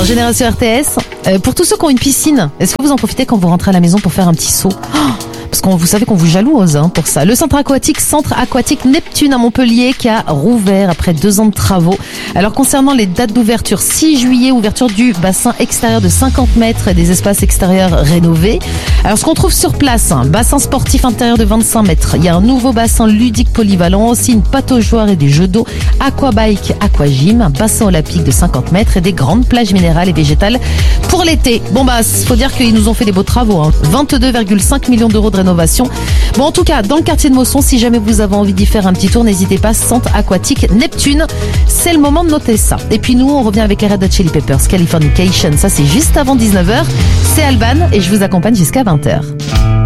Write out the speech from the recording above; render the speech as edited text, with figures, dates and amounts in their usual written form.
Dans Génération RTS, pour tous ceux qui ont une piscine, est-ce que vous en profitez quand vous rentrez à la maison pour faire un petit saut? Parce que vous savez qu'on vous jalouse pour ça. Le centre aquatique Neptune à Montpellier qui a rouvert après 2 ans de travaux. Alors concernant les dates d'ouverture, 6 juillet, ouverture du bassin extérieur de 50 mètres et des espaces extérieurs rénovés. Alors ce qu'on trouve sur place, un bassin sportif intérieur de 25 mètres. Il y a un nouveau bassin ludique polyvalent, aussi une pataugeoire et des jeux d'eau, aquabike, aquagym, un bassin olympique de 50 mètres et des grandes plages minérales et végétales pour l'été. Bon faut dire qu'ils nous ont fait des beaux travaux. 22,5 millions d'euros de rénovation. Bon, en tout cas, dans le quartier de Mosson, si jamais vous avez envie d'y faire un petit tour, n'hésitez pas, centre aquatique Neptune. C'est le moment de noter ça. Et puis nous, on revient avec les Red Hot Chili Peppers, Californication. Ça, c'est juste avant 19h. C'est Alban et je vous accompagne jusqu'à 20h.